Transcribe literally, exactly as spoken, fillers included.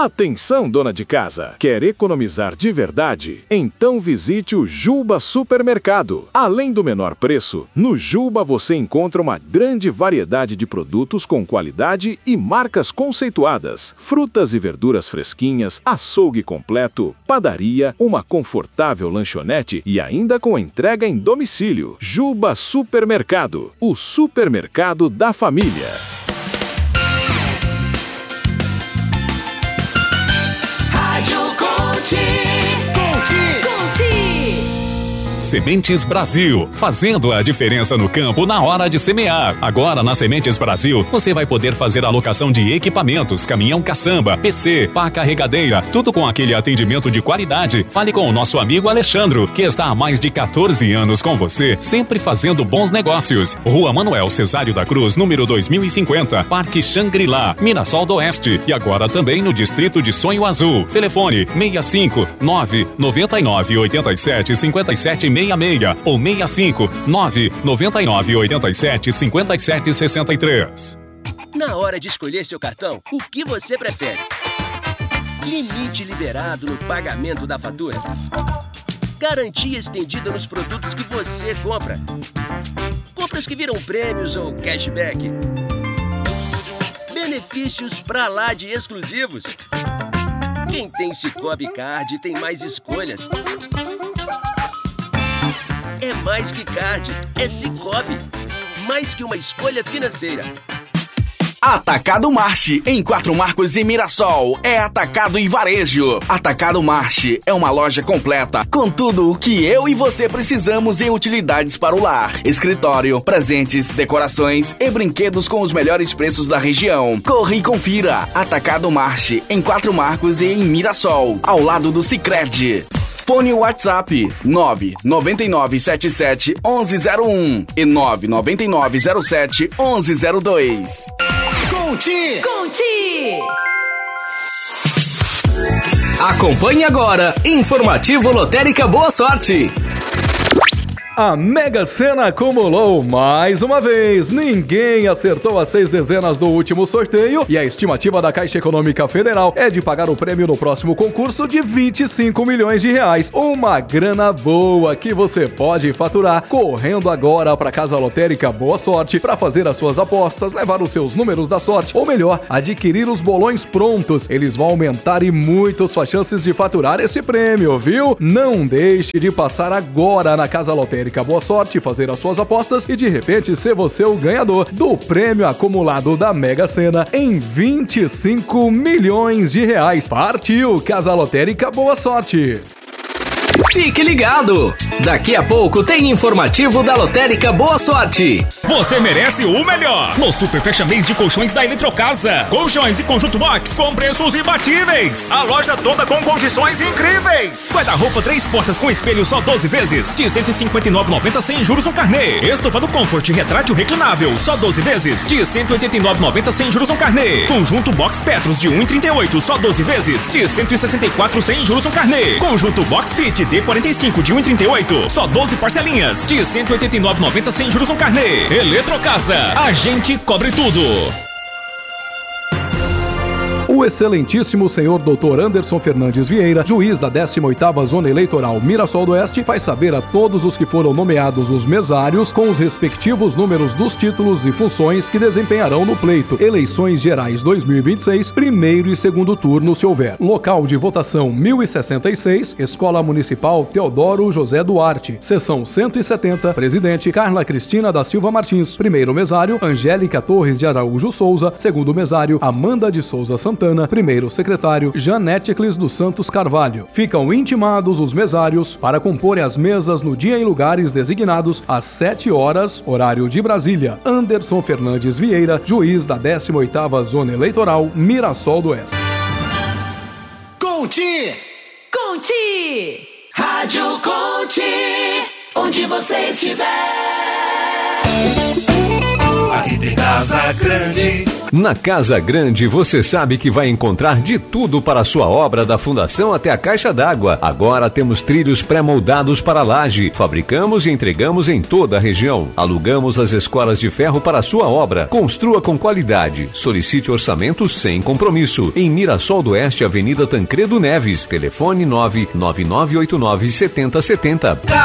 Atenção, dona de casa! Quer economizar de verdade? Então visite o Juba Supermercado. Além do menor preço, no Juba você encontra uma grande variedade de produtos com qualidade e marcas conceituadas. Frutas e verduras fresquinhas, açougue completo, padaria, uma confortável lanchonete e ainda com entrega em domicílio. Juba Supermercado, o supermercado da família. Sementes Brasil, fazendo a diferença no campo na hora de semear. Agora na Sementes Brasil, você vai poder fazer a alocação de equipamentos, caminhão caçamba, P C, pá carregadeira, tudo com aquele atendimento de qualidade. Fale com o nosso amigo Alexandro, que está há mais de quatorze anos com você, sempre fazendo bons negócios. Rua Manuel Cesário da Cruz, número dois mil e cinquenta, Parque Xangri-Lá, Mirassol do Oeste. E agora também no Distrito de Sonho Azul. Telefone seis cinco nove nove nove oito sete cinco sete seis seis ou seis cinco nove nove nove oito sete cinco sete seis três. Na hora de escolher seu cartão, o que você prefere? Limite liberado no pagamento da fatura? Garantia estendida nos produtos que você compra? Compras que viram prêmios ou cashback? Benefícios pra lá de exclusivos? Quem tem Sicoob Card tem mais escolhas. É mais que card, é Sicoob. Mais que uma escolha financeira. Atacado Marche, em Quatro Marcos e Mirassol, é atacado e varejo. Atacado Marche é uma loja completa, com tudo o que eu e você precisamos em utilidades para o lar. Escritório, presentes, decorações e brinquedos com os melhores preços da região. Corre e confira. Atacado Marche, em Quatro Marcos e em Mirassol, ao lado do Sicredi. Fone WhatsApp nove nove nove sete sete um um zero um e nove nove nove zero sete um um zero dois. Conti! Conti! Acompanhe agora Informativo Lotérica Boa Sorte. A Mega Sena acumulou mais uma vez. Ninguém acertou as seis dezenas do último sorteio e a estimativa da Caixa Econômica Federal é de pagar o prêmio no próximo concurso de vinte e cinco milhões de reais. Uma grana boa que você pode faturar correndo agora para a Casa Lotérica Boa Sorte para fazer as suas apostas, levar os seus números da sorte ou melhor, adquirir os bolões prontos. Eles vão aumentar e muito suas chances de faturar esse prêmio, viu? Não deixe de passar agora na Casa Lotérica Boa Sorte, fazer as suas apostas e de repente ser você o ganhador do prêmio acumulado da Mega Sena em vinte e cinco milhões de reais. Partiu Casa Lotérica Boa Sorte! Fique ligado! Daqui a pouco tem informativo da Lotérica Boa Sorte. Você merece o melhor! No Super Fecha Mês de Colchões da Eletrocasa. Colchões e conjunto box com preços imbatíveis. A loja toda com condições incríveis. Guarda-roupa três portas com espelho só doze vezes. De cento e cinquenta e nove reais e noventa centavos sem juros no carnê. Estofa do Comfort retrátil reclinável só doze vezes. De cento e oitenta e nove reais e noventa centavos sem juros no carnê. Conjunto Box Petros de um real e trinta e oito centavos só doze vezes. De cento e sessenta e quatro reais sem juros no carnê. Conjunto Box Fit D quarenta e cinco de um real e trinta e oito centavos, só doze parcelinhas, de cento e oitenta e nove reais e noventa centavos sem juros no carnê. Eletrocasa, a gente cobre tudo. O excelentíssimo senhor doutor Anderson Fernandes Vieira, juiz da décima oitava Zona Eleitoral Mirassol do Oeste, faz saber a todos os que foram nomeados os mesários com os respectivos números dos títulos e funções que desempenharão no pleito Eleições Gerais dois mil e vinte e seis, primeiro e segundo turno, se houver. Local de votação mil e sessenta e seis, Escola Municipal Teodoro José Duarte. Seção cento e setenta, presidente Carla Cristina da Silva Martins. Primeiro mesário, Angélica Torres de Araújo Souza. Segundo mesário, Amanda de Souza Santana. Primeiro secretário, Janete Eclis dos Santos Carvalho. Ficam intimados os mesários para comporem as mesas no dia e lugares designados às sete horas, horário de Brasília. Anderson Fernandes Vieira, juiz da décima oitava Zona Eleitoral Mirassol do Oeste. Conti! Conti! Rádio Conti! Onde você estiver! Aqui tem casa grande Na Casa Grande, você sabe que vai encontrar de tudo para a sua obra, da fundação até a caixa d'água. Agora temos trilhos pré-moldados para laje. Fabricamos e entregamos em toda a região. Alugamos as escolas de ferro para a sua obra. Construa com qualidade. Solicite orçamento sem compromisso. Em Mirassol do Oeste, Avenida Tancredo Neves. Telefone nove nove nove oito nove sete zero sete zero.